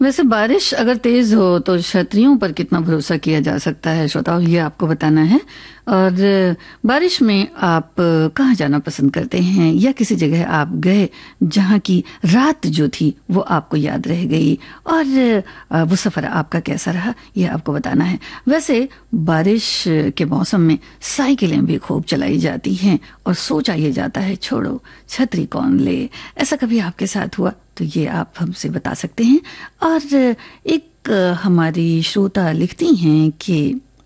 वैसे बारिश अगर तेज हो तो छतरियों पर कितना भरोसा किया जा सकता है श्रोताओं, ये आपको बताना है। और बारिश में आप कहाँ जाना पसंद करते हैं, या किसी जगह आप गए जहाँ की रात जो थी वो आपको याद रह गई, और वो सफर आपका कैसा रहा, ये आपको बताना है। वैसे बारिश के मौसम में साइकिलें भी खूब चलाई जाती हैं और सोचा ये जाता है छोड़ो छतरी कौन ले। ऐसा कभी आपके साथ हुआ तो ये आप हमसे बता सकते हैं। और एक हमारी श्रोता लिखती हैं कि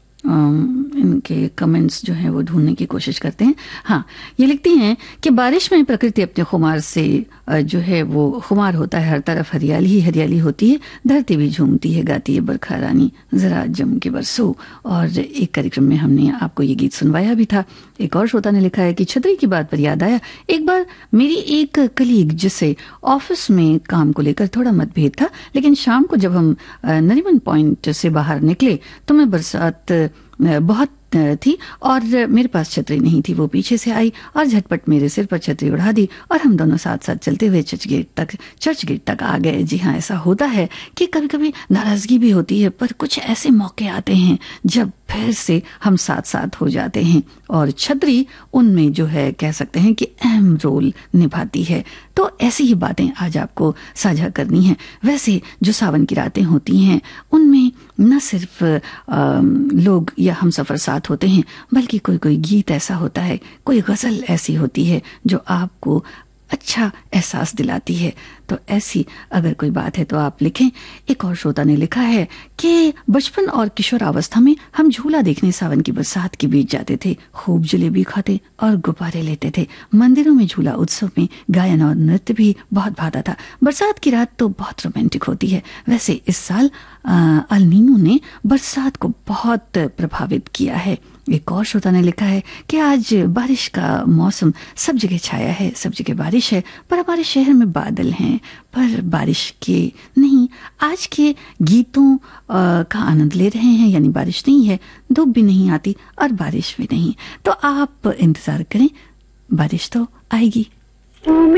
इनके कमेंट्स जो हैं वो ढूंढने की कोशिश करते हैं। हाँ, ये लिखती हैं कि बारिश में प्रकृति अपने खुमार से जो है वो खुमार होता है, हर तरफ हरियाली ही हरियाली होती है, धरती भी झूमती है, गाती है बरखा रानी जरा जम के बरसो। और एक कार्यक्रम में हमने आपको ये गीत सुनवाया भी था। एक और श्रोता ने लिखा है कि छतरी की बात पर याद आया, एक बार मेरी एक कलीग जिससे ऑफिस में काम को लेकर थोड़ा मतभेद था, लेकिन शाम को जब हम नरीमन पॉइंट से बाहर निकले तो मैं बरसात बहुत थी और मेरे पास छतरी नहीं थी। वो पीछे से आई और झटपट मेरे सिर पर छतरी उड़ा दी और हम दोनों साथ साथ चलते हुए चर्च गेट तक आ गए। जी हाँ, ऐसा होता है कि कभी कभी नाराजगी भी होती है, पर कुछ ऐसे मौके आते हैं जब फिर से हम साथ साथ हो जाते हैं और छतरी उनमें जो है कह सकते हैं कि अहम रोल निभाती है। तो ऐसी ही बातें आज आपको साझा करनी है। वैसे जो सावन की रातें होती हैं उनमें न सिर्फ लोग या हम सफर साथ होते हैं, बल्कि कोई कोई गीत ऐसा होता है, कोई गजल ऐसी होती है जो आपको अच्छा एहसास दिलाती है। तो ऐसी अगर कोई बात है तो आप लिखें। एक और श्रोता ने लिखा है कि बचपन और किशोरावस्था में हम झूला देखने सावन की बरसात के बीच जाते थे, खूब जलेबी खाते और गुब्बारे लेते थे। मंदिरों में झूला उत्सव में गायन और नृत्य भी बहुत भाता था। बरसात की रात तो बहुत रोमांटिक होती है। वैसे इस साल अल नीनो ने बरसात को बहुत प्रभावित किया है। एक और श्रोता ने लिखा है कि आज बारिश का मौसम सब जगह छाया है, सब जगह बारिश है, पर हमारे शहर में बादल हैं, पर बारिश के नहीं। आज के गीतों का आनंद ले रहे हैं, यानी बारिश नहीं है, धूप भी नहीं आती और बारिश भी नहीं। तो आप इंतजार करें, बारिश तो आएगी।